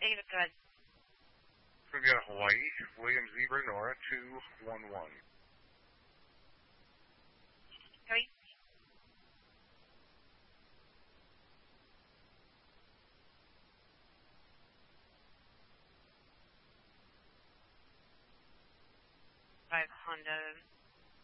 Ava, go ahead. We've got Hawaii, William Zebra, Nora, 211. Three. Five Honda